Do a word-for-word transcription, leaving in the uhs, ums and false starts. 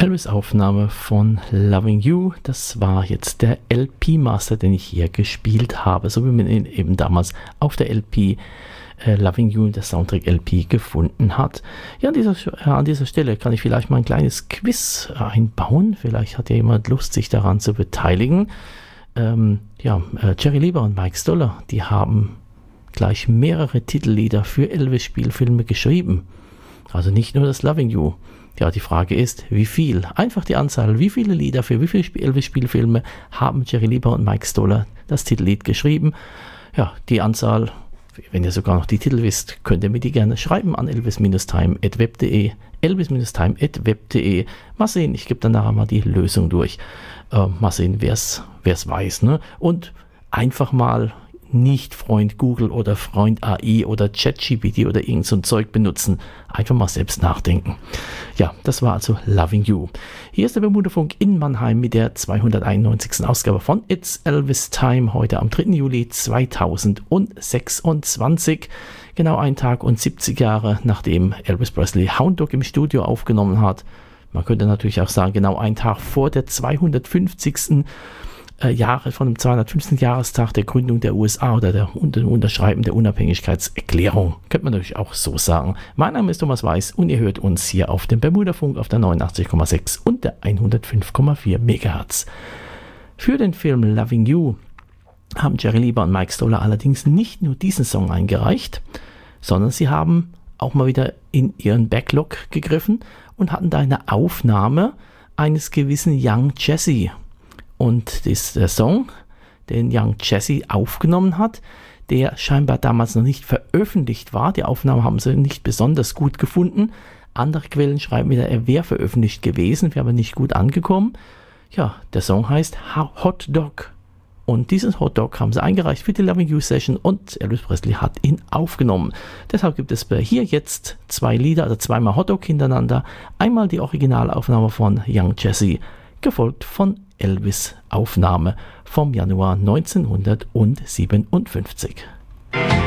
Elvis-Aufnahme von Loving You. Das war jetzt der L P-Master, den ich hier gespielt habe, so wie man ihn eben damals auf der L P äh, Loving You, der Soundtrack-L P, gefunden hat. Ja, an dieser, äh, an dieser Stelle kann ich vielleicht mal ein kleines Quiz einbauen. Vielleicht hat ja jemand Lust, sich daran zu beteiligen. Ähm, ja, äh, Jerry Lieber und Mike Stoller, die haben gleich mehrere Titellieder für Elvis-Spielfilme geschrieben. Also nicht nur das Loving You. Ja, die Frage ist, wie viel? Einfach die Anzahl, wie viele Lieder für wie viele Elvis-Spielfilme haben Jerry Lieber und Mike Stoller das Titellied geschrieben? Ja, die Anzahl, wenn ihr sogar noch die Titel wisst, könnt ihr mir die gerne schreiben an elvis time at web punkt de, elvis time at web punkt de. Mal sehen, ich gebe dann nachher mal die Lösung durch. Äh, mal sehen, wer es weiß. Ne? Und einfach mal nicht Freund Google oder Freund A I oder ChatGPT oder irgend so ein Zeug benutzen. Einfach mal selbst nachdenken. Ja, das war also Loving You. Hier ist der Bermuda-Funk in Mannheim mit der zweihunderteinundneunzigsten Ausgabe von It's Elvis Time, heute am dritten Juli zweitausendsechsundzwanzig. Genau ein Tag und siebzig Jahre, nachdem Elvis Presley Hound Dog im Studio aufgenommen hat. Man könnte natürlich auch sagen, genau ein Tag vor der zweihundertfünfzigsten Jahre von dem zweihundertfünfzigsten Jahrestag der Gründung der U S A oder der Unterschreiben der Unabhängigkeitserklärung. Könnte man natürlich auch so sagen. Mein Name ist Thomas Weiß und ihr hört uns hier auf dem Bermuda-Funk auf der neunundachtzig Komma sechs und der hundertfünf Komma vier Megahertz. Für den Film Loving You haben Jerry Lieber und Mike Stoller allerdings nicht nur diesen Song eingereicht, sondern sie haben auch mal wieder in ihren Backlog gegriffen und hatten da eine Aufnahme eines gewissen Young Jesse. Und das ist der Song, den Young Jesse aufgenommen hat, der scheinbar damals noch nicht veröffentlicht war. Die Aufnahme haben sie nicht besonders gut gefunden. Andere Quellen schreiben wieder, er wäre veröffentlicht gewesen, wäre aber nicht gut angekommen. Ja, der Song heißt Hot Dog. Und diesen Hot Dog haben sie eingereicht für die Loving You Session und Elvis Presley hat ihn aufgenommen. Deshalb gibt es hier jetzt zwei Lieder, also zweimal Hot Dog hintereinander. Einmal die Originalaufnahme von Young Jesse, gefolgt von Elvis Aufnahme vom Januar neunzehnhundertsiebenundfünfzig.